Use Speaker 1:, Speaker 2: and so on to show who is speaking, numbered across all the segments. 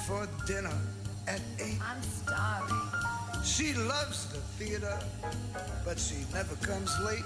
Speaker 1: for dinner at 8.
Speaker 2: I'm starving.
Speaker 1: She loves the theater, but she never comes late.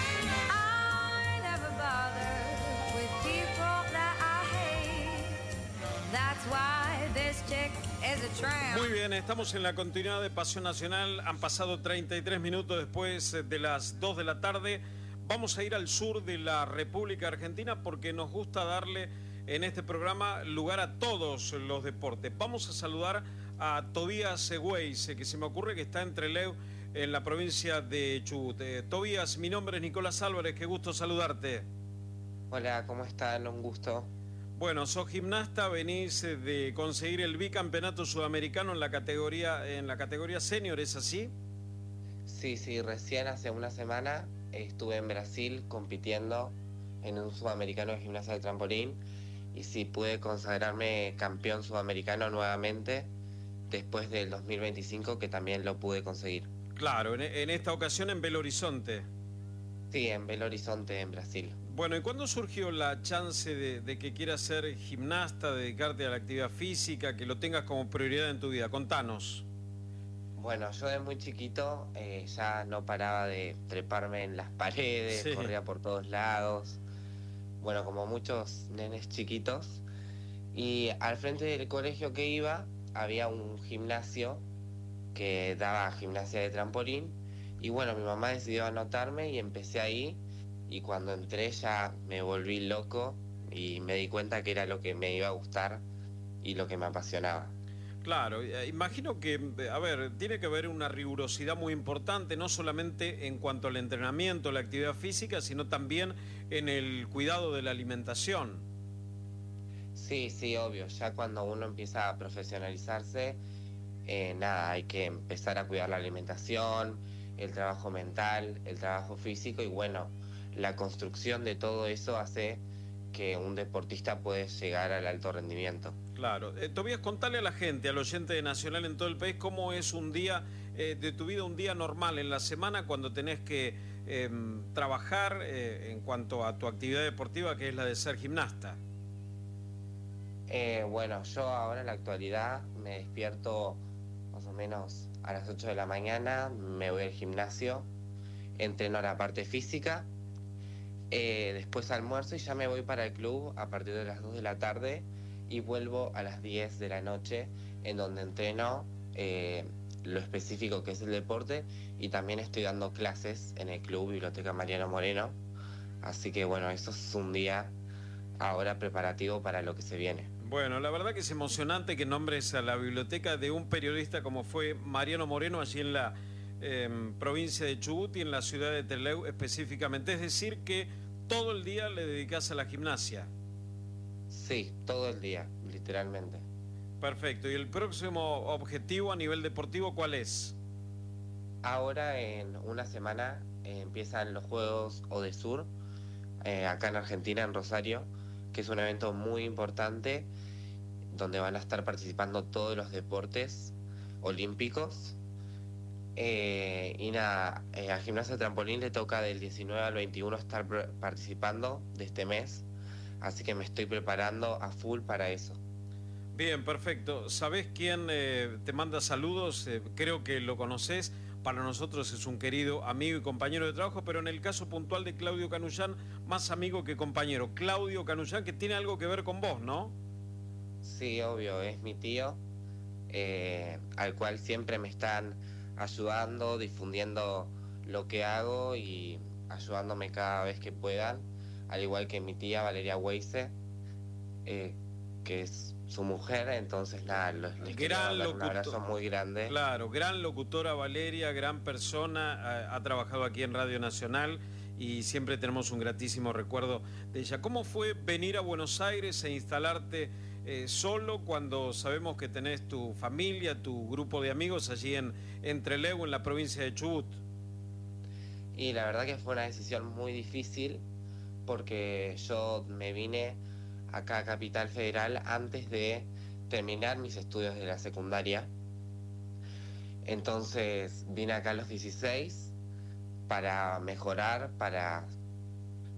Speaker 2: I never bother with people that I hate. That's why this chick is a tramp.
Speaker 3: Muy bien, estamos en la continuidad de Pasión Nacional. Han pasado 33 minutos después de las 2 de la tarde. Vamos a ir al sur de la República Argentina porque nos gusta darle en este programa lugar a todos los deportes. Vamos a saludar a Tobías Següeyse, que se me ocurre que está en Trelew, en la provincia de Chubut. Tobías, mi nombre es Nicolás Álvarez, qué gusto saludarte.
Speaker 4: Hola, ¿cómo están? Un gusto.
Speaker 3: Bueno, sos gimnasta, venís de conseguir el bicampeonato sudamericano en la categoría senior, ¿es así?
Speaker 4: Sí, recién hace una semana estuve en Brasil compitiendo en un sudamericano de gimnasia de trampolín y sí pude consagrarme campeón sudamericano nuevamente después del 2025, que también lo pude conseguir.
Speaker 3: Claro, en esta ocasión en Belo Horizonte.
Speaker 4: Sí, en Belo Horizonte, en Brasil.
Speaker 3: Bueno, ¿y cuándo surgió la chance de que quieras ser gimnasta, dedicarte a la actividad física, que lo tengas como prioridad en tu vida? Contanos.
Speaker 4: Bueno, yo de muy chiquito ya no paraba de treparme en las paredes,
Speaker 3: Sí.
Speaker 4: Corría por todos lados, bueno, como muchos nenes chiquitos. Y al frente del colegio que iba había un gimnasio que daba gimnasia de trampolín y bueno, mi mamá decidió anotarme y empecé ahí y cuando entré ya me volví loco y me di cuenta que era lo que me iba a gustar y lo que me apasionaba.
Speaker 3: Claro, imagino que, a ver, tiene que haber una rigurosidad muy importante, no solamente en cuanto al entrenamiento, la actividad física, sino también en el cuidado de la alimentación.
Speaker 4: Sí, obvio, ya cuando uno empieza a profesionalizarse, hay que empezar a cuidar la alimentación, el trabajo mental, el trabajo físico y bueno, la construcción de todo eso hace que un deportista pueda llegar al alto rendimiento.
Speaker 3: Claro. Tobías, contale a la gente, al oyente de Nacional en todo el país, cómo es un día de tu vida, un día normal en la semana cuando tenés que trabajar en cuanto a tu actividad deportiva, que es la de ser gimnasta.
Speaker 4: Bueno, yo ahora en la actualidad me despierto más o menos a las 8 de la mañana, me voy al gimnasio, entreno la parte física, después almuerzo y ya me voy para el club a partir de las 2 de la tarde y vuelvo a las 10 de la noche en donde entreno lo específico que es el deporte y también estoy dando clases en el club Biblioteca Mariano Moreno, así que bueno, eso es un día ahora preparativo para lo que se viene.
Speaker 3: Bueno, la verdad que es emocionante que nombres a la biblioteca de un periodista como fue Mariano Moreno allí en la provincia de Chubut y en la ciudad de Trelew específicamente. Es decir, que todo el día le dedicás a la gimnasia.
Speaker 4: Sí, todo el día, literalmente.
Speaker 3: Perfecto. ¿Y el próximo objetivo a nivel deportivo cuál es?
Speaker 4: Ahora en una semana empiezan los Juegos Odesur, acá en Argentina, en Rosario, que es un evento muy importante donde van a estar participando todos los deportes olímpicos. A Gimnasia de Trampolín le toca del 19 al 21 estar participando de este mes, así que me estoy preparando a full para eso.
Speaker 3: Bien, perfecto. ¿Sabés quién te manda saludos? Creo que lo conocés. Para nosotros es un querido amigo y compañero de trabajo, pero en el caso puntual de Claudio Canullán, más amigo que compañero. Claudio Canullán, que tiene algo que ver con vos, ¿no?
Speaker 4: Sí, obvio, es mi tío, al cual siempre me están ayudando, difundiendo lo que hago y ayudándome cada vez que puedan, al igual que mi tía Valeria Weise, que es su mujer, entonces nada, les quiero dar un abrazo muy grande.
Speaker 3: Claro, gran locutora Valeria, gran persona, ha trabajado aquí en Radio Nacional y siempre tenemos un gratísimo recuerdo de ella. ¿Cómo fue venir a Buenos Aires e instalarte solo cuando sabemos que tenés tu familia, tu grupo de amigos allí en Trelew, en la provincia de Chubut?
Speaker 4: Y la verdad que fue una decisión muy difícil porque yo me vine acá a Capital Federal antes de terminar mis estudios de la secundaria. Entonces vine acá a los 16 para mejorar, para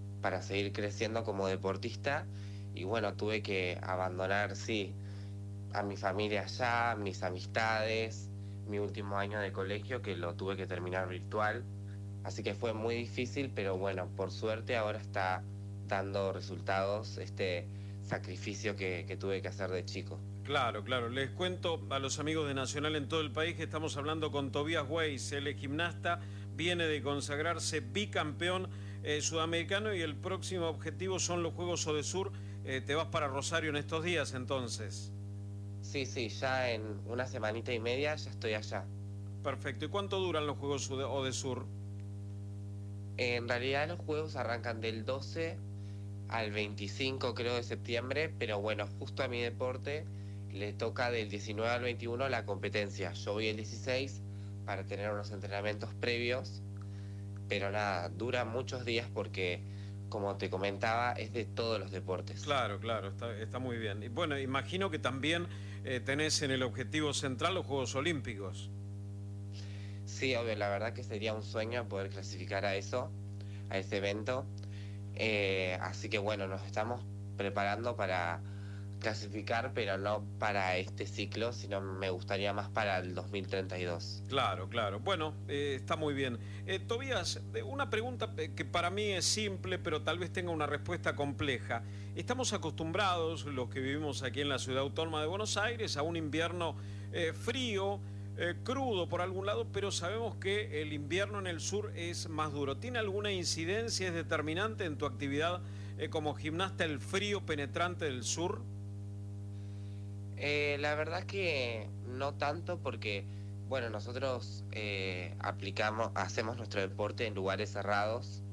Speaker 4: seguir creciendo como deportista y bueno, tuve que abandonar, sí, a mi familia allá, mis amistades, mi último año de colegio que lo tuve que terminar virtual. Así que fue muy difícil, pero bueno, por suerte ahora está dando resultados este sacrificio que tuve que hacer de chico.
Speaker 3: Claro, claro. Les cuento a los amigos de Nacional en todo el país que estamos hablando con Tobías Weiss. Él es gimnasta, viene de consagrarse bicampeón sudamericano y el próximo objetivo son los Juegos Odesur. Te vas para Rosario en estos días entonces.
Speaker 4: Sí, ya en una semanita y media ya estoy allá.
Speaker 3: Perfecto. ¿Y cuánto duran los Juegos Odesur?
Speaker 4: En realidad los juegos arrancan del 12 al 25 creo de septiembre, pero bueno, justo a mi deporte le toca del 19 al 21 la competencia. Yo voy el 16 para tener unos entrenamientos previos, pero nada, dura muchos días porque, como te comentaba, es de todos los deportes.
Speaker 3: Claro, está muy bien. Y bueno, imagino que también tenés en el objetivo central los Juegos Olímpicos.
Speaker 4: Sí, obvio, la verdad que sería un sueño poder clasificar a ese evento. Así que bueno, nos estamos preparando para clasificar, pero no para este ciclo, sino me gustaría más para el 2032.
Speaker 3: Claro. Bueno, está muy bien. Tobías, una pregunta que para mí es simple, pero tal vez tenga una respuesta compleja. Estamos acostumbrados, los que vivimos aquí en la Ciudad Autónoma de Buenos Aires, a un invierno frío, crudo por algún lado, pero sabemos que el invierno en el sur es más duro. ¿Tiene alguna incidencia, es determinante en tu actividad como gimnasta el frío penetrante del sur?
Speaker 4: La verdad que no tanto porque, bueno, nosotros hacemos nuestro deporte en lugares cerrados,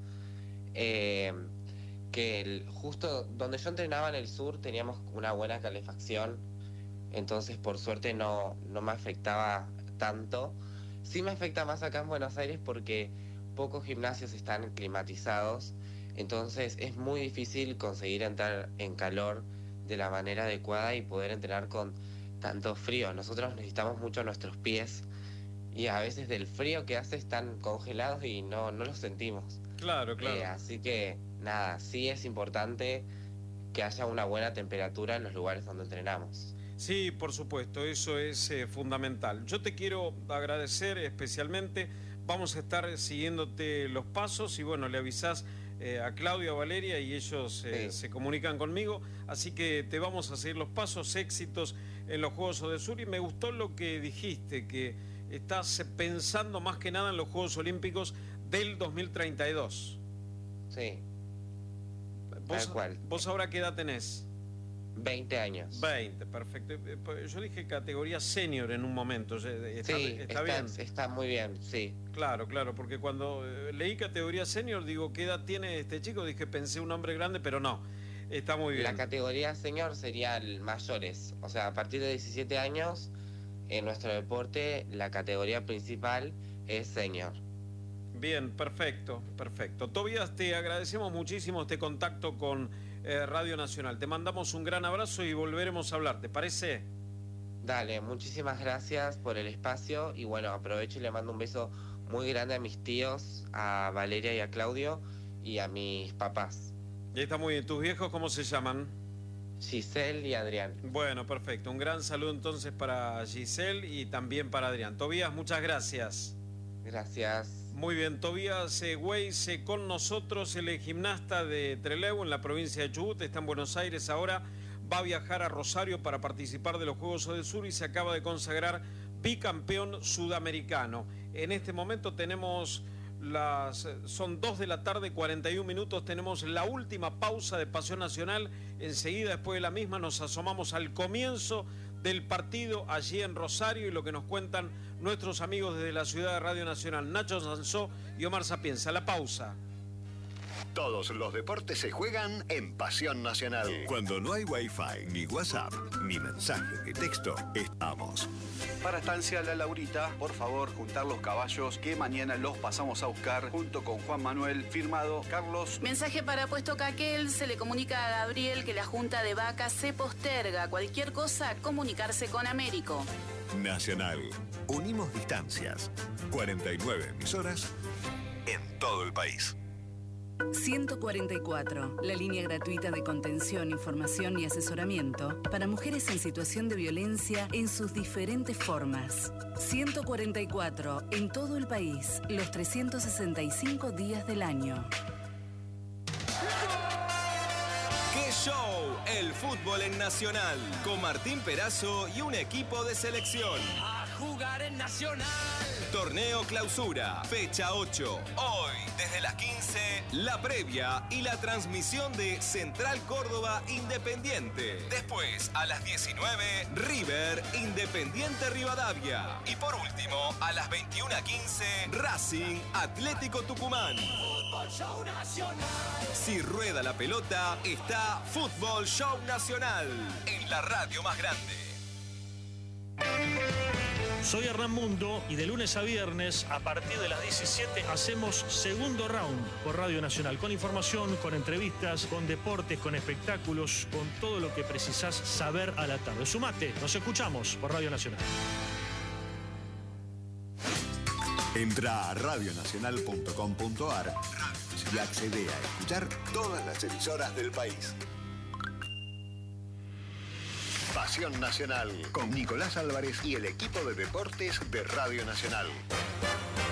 Speaker 4: justo donde yo entrenaba en el sur teníamos una buena calefacción, entonces por suerte no me afectaba tanto. Sí me afecta más acá en Buenos Aires porque pocos gimnasios están climatizados, entonces es muy difícil conseguir entrar en calor de la manera adecuada y poder entrenar con tanto frío. Nosotros necesitamos mucho nuestros pies y a veces del frío que hace están congelados y no los sentimos.
Speaker 3: Claro.
Speaker 4: Así que nada, sí es importante que haya una buena temperatura en los lugares donde entrenamos.
Speaker 3: Sí, por supuesto, eso es fundamental. Yo te quiero agradecer especialmente, vamos a estar siguiéndote los pasos y bueno, le avisás a Claudio, a Valeria y ellos se comunican conmigo, así que te vamos a seguir los pasos, éxitos en los Juegos Odesur y me gustó lo que dijiste, que estás pensando más que nada en los Juegos Olímpicos del 2032.
Speaker 4: Sí, tal cual.
Speaker 3: ¿Vos ahora qué edad tenés?
Speaker 4: 20 años.
Speaker 3: 20, perfecto. Yo dije categoría senior en un momento. ¿Está bien?
Speaker 4: Está muy bien, sí.
Speaker 3: Claro, porque cuando leí categoría senior, digo, ¿qué edad tiene este chico? Dije, pensé un hombre grande, pero no. Está muy bien.
Speaker 4: La categoría senior sería mayores. O sea, a partir de 17 años, en nuestro deporte, la categoría principal es senior.
Speaker 3: Bien, perfecto. Tobías, te agradecemos muchísimo este contacto con Radio Nacional. Te mandamos un gran abrazo y volveremos a hablar, ¿te parece?
Speaker 4: Dale, muchísimas gracias por el espacio y bueno, aprovecho y le mando un beso muy grande a mis tíos, a Valeria y a Claudio y a mis papás.
Speaker 3: Y está muy bien. ¿Tus viejos cómo se llaman?
Speaker 4: Giselle y Adrián.
Speaker 3: Bueno, perfecto. Un gran saludo entonces para Giselle y también para Adrián. Tobías, muchas gracias.
Speaker 4: Gracias.
Speaker 3: Muy bien, Tobías Weiss con nosotros, el gimnasta de Trelew en la provincia de Chubut, está en Buenos Aires ahora, va a viajar a Rosario para participar de los Juegos Odesur y se acaba de consagrar bicampeón sudamericano. En este momento son 2 de la tarde, 41 minutos, tenemos la última pausa de Pasión Nacional, enseguida después de la misma nos asomamos al comienzo del partido allí en Rosario y lo que nos cuentan nuestros amigos desde la ciudad de Radio Nacional, Nacho Sansó y Omar Sapienza. La pausa.
Speaker 5: Todos los deportes se juegan en Pasión Nacional.
Speaker 6: Cuando no hay Wi-Fi, ni WhatsApp, ni mensaje de texto, estamos.
Speaker 7: Para Estancia La Laurita, por favor, juntar los caballos que mañana los pasamos a buscar junto con Juan Manuel, firmado Carlos.
Speaker 8: Mensaje para Puesto Caquel, se le comunica a Gabriel que la junta de vacas se posterga. Cualquier cosa, comunicarse con Américo.
Speaker 6: Nacional. Unimos distancias. 49 emisoras en todo el país.
Speaker 8: 144, la línea gratuita de contención, información y asesoramiento para mujeres en situación de violencia en sus diferentes formas. 144, en todo el país, los 365 días del año.
Speaker 9: ¡Qué show! El fútbol en Nacional, con Martín Perazo y un equipo de selección.
Speaker 10: A jugar en Nacional.
Speaker 9: Torneo Clausura, fecha 8. Hoy, desde las 15, la previa y la transmisión de Central Córdoba Independiente. Después, a las 19, River Independiente Rivadavia. Y por último, a las 21:15, Racing Atlético Tucumán.
Speaker 10: Fútbol Show Nacional.
Speaker 9: Si rueda la pelota, está Fútbol Show Nacional, en la radio más grande.
Speaker 11: Soy Hernán Mundo y de lunes a viernes, a partir de las 17, hacemos Segundo Round por Radio Nacional. Con información, con entrevistas, con deportes, con espectáculos, con todo lo que precisás saber a la tarde. Sumate, nos escuchamos por Radio Nacional.
Speaker 6: Entra a radionacional.com.ar y accede a escuchar todas las emisoras del país.
Speaker 5: Pasión Nacional con Nicolás Álvarez y el equipo de deportes de Radio Nacional.